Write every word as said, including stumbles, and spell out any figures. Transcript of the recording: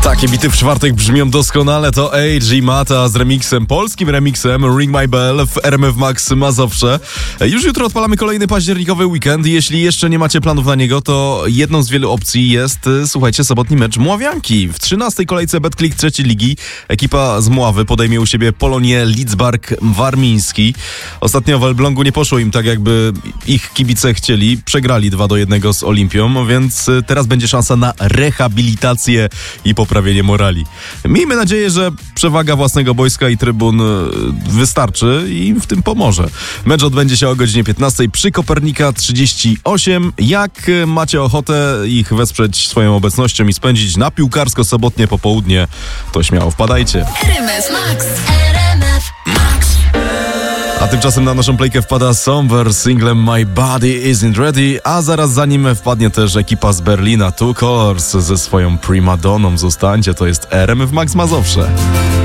Takie bity w czwartek brzmią doskonale, to A G Mata z remixem, polskim remixem Ring My Bell w R M F Max Mazowsze. Już jutro odpalamy kolejny październikowy weekend. Jeśli jeszcze nie macie planów na niego, to jedną z wielu opcji jest, słuchajcie, sobotni mecz Mławianki. W trzynastej kolejce BetClick trzeciej ligi ekipa z Mławy podejmie u siebie Polonię Lidzbark Warmiński. Ostatnio w Elblągu nie poszło im tak, jakby ich kibice chcieli. Przegrali dwa do jednego z Olimpią, więc teraz będzie szansa na rehabilitację i poprawienie morali. Miejmy nadzieję, że przewaga własnego boiska i trybun wystarczy i im w tym pomoże. Mecz odbędzie się o godzinie piętnastej przy Kopernika trzydzieści osiem. Jak macie ochotę ich wesprzeć swoją obecnością i spędzić na piłkarsko-sobotnie popołudnie, to śmiało wpadajcie. R M F Max. R M F Max. A tymczasem na naszą playkę wpada Somber z singlem My Body Isn't Ready, a zaraz za nim wpadnie też ekipa z Berlina Two Colors ze swoją primadonną. Zostańcie, to jest R M F Max Mazowsze.